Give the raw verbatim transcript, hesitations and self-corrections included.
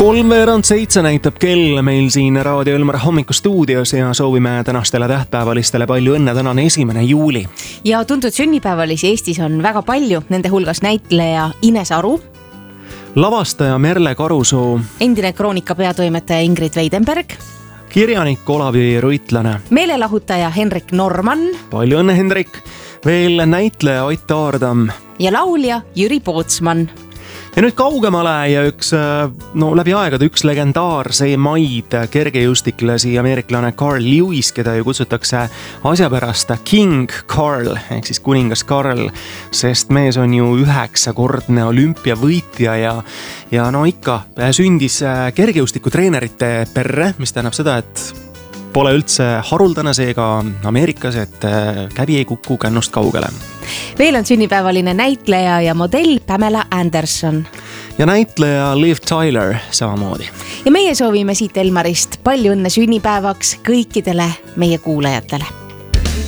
kolmveerand seitse näitab kell meil siin Raadio Elmar hommikustuudios ja soovime tänastele tähtpäevalistele palju õnne. Tänane esimene juuli. Ja tuntud sünnipäevalisi Eestis on väga palju, nende hulgas näitleja Ines Aru, lavastaja Merle Karusoo, endine Kroonika peatoimetaja Ingrid Weidenberg, kirjanik Olavi Ruitlane, meelelahutaja Henrik Norman, palju õnne Henrik, veel näitleja Ott Aardam ja laulja Jüri Pootsman. Ja nüüd kaugemale ja üks, no läbi aegade üks legendaarse maid kergejõustiklasi ameeriklane Carl Lewis, keda ju kutsutakse asja pärast King Carl ehk siis kuningas Carl, sest mees on ju üheksakordne olümpiavõitja ja, ja no ikka sündis kergejõustikutreenerite perre, mis tähendab seda, et pole üldse haruldane seega Ameerikas, et käbi ei kuku kännust kaugele. Veel on sünnipäevaline näitleja ja modell Pamela Anderson. Ja näitleja Liv Tyler samamoodi. Ja meie soovime siit Elmarist palju õnne sünnipäevaks kõikidele meie kuulajatele.